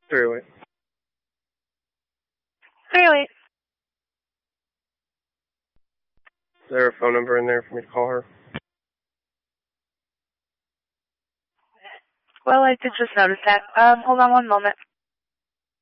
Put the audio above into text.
308. 308. Is there a phone number in there for me to call her? Well, I did just notice that. Hold on one moment.